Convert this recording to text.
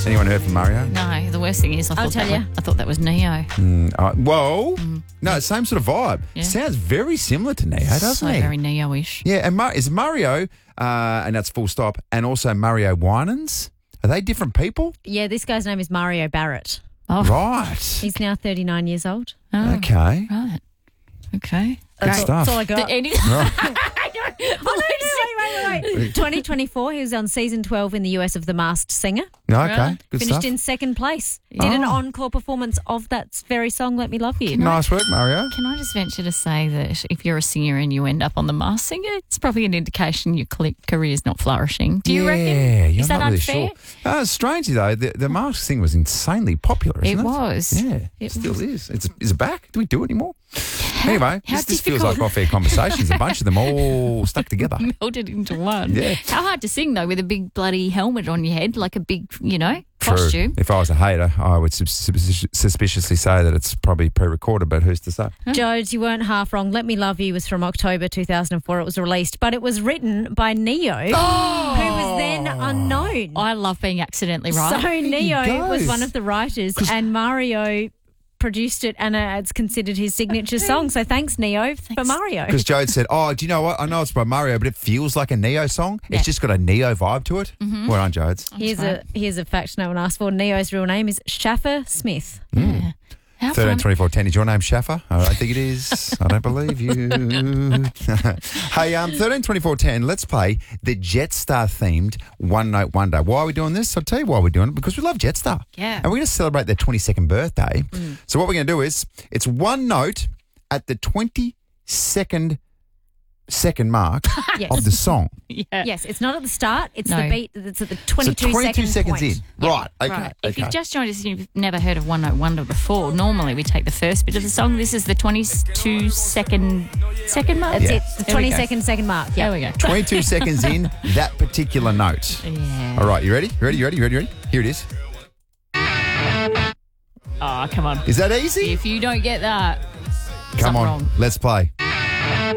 Anyone heard from Mario? No, the worst thing is I thought that was Neo. Whoa. No, same sort of vibe. Yeah. Sounds very similar to Neo, doesn't So he? very Neo-ish. Yeah, and is Mario, and that's full stop, and also Mario Winans, are they different people? Yeah, this guy's name is Mario Barrett. Oh, Right. He's now 39 years old. oh, Okay. right. Okay. Good stuff. That's all I got. Right. 2024, he was on season 12 in the US of The Masked Singer. Okay, Right. good Finished stuff. in second place. Did an encore performance of that very song, Let Me Love You. Nice work, Mario. Can I just venture to say that if you're a singer and you end up on The Masked Singer, it's probably an indication your career's not flourishing. Do you reckon? Yeah, Is that not really unfair? sure. Strangely, though, the Masked Singer was insanely popular, isn't it? It was. Yeah, It still was. is. Is it back? Do we do it anymore? Anyway, how this feels difficult. like off-air conversations. A bunch of them all stuck together. Melded into one. Yeah. How hard to sing, though, with a big bloody helmet on your head, like a big, True. costume. If I was a hater, I would suspiciously say that it's probably pre-recorded, but who's to say? Jodes, you weren't half wrong. Let Me Love You was from October 2004. It was released, but it was written by Neo, who was then unknown. I love being accidentally right. So Neo goes. was one of the writers, and Mario produced it, and it's considered his signature song. So thanks, Neo, for Mario. Because Jode said, "Oh, do you know what? I know it's by Mario, but it feels like a Neo song. Yeah. It's just got a Neo vibe to it." Well done, Jodes. Here's a fact no one asked for. Neo's real name is Shaffer Smith. Yeah. How 13, fun. 24, 10. Is your name Shaffer? I don't think it is. I don't believe you. Hey, 13, 24, 10, let's play the Jetstar themed One Note Wonder. Why are we doing this? I'll tell you why we're doing it. Because we love Jetstar. Yeah. And we're going to celebrate their 22nd birthday. So what we're going to do is, it's one note at the 22nd mark Yes. of the song. Yeah. Yes, it's not at the start. It's No. the beat that's at the So 22 seconds point. in. Right. Okay. Right. If Okay. you've just joined us and you've never heard of One Note Wonder before, normally we take the first bit of the song. This is the 22 second mark. That's Yeah. it. The There we go. 22nd second mark. Yeah. There we go. 22 seconds in, that particular note. Yeah. All right, you ready? Ready? Here it is. Oh, come on. Is that easy? If you don't get that, Come something on, wrong. let's play.